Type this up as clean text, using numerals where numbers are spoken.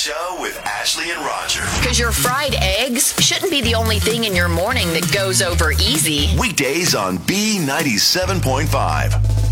Show with Ashley and Roger. Because your fried eggs shouldn't be the only thing in your morning that goes over easy. Weekdays on B97.5.